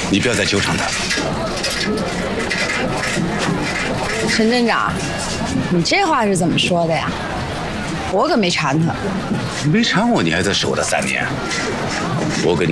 你不要再纠缠他。 陈镇长，你这话是怎么说的呀？我可没缠他。 你没缠我，你还在守他3年。我跟你